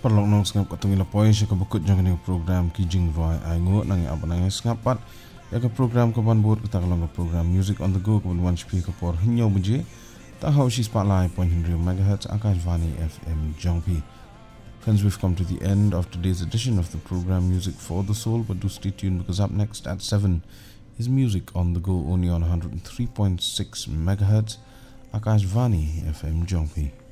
Perlong nong sengap katungi lapoi siya kabukut jangan yung program kijing roy ay ngut nang apa nang sengapat ya ke program kapan buat kita kalau program music on the go kapan one speaker por hinyo buje tak hau si spotlight point hundred megahertz Akashvani FM Jongpi. Friends, we've come to the end of today's edition of the program Music for the Soul, but do stay tuned because up next at 7 is music on the go only on 103.6 megahertz Akashvani FM Jongpi.